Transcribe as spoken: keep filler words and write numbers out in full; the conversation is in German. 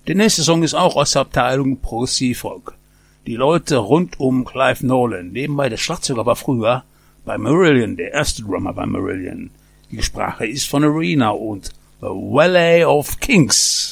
Der nächste Song ist auch aus der Abteilung Progressive Rock. Die Leute rund um Clive Nolan. Nebenbei der Schlagzeuger war früher bei Marillion, der erste Drummer bei Marillion. Die Sprache ist von Arena und The Valley of Kings.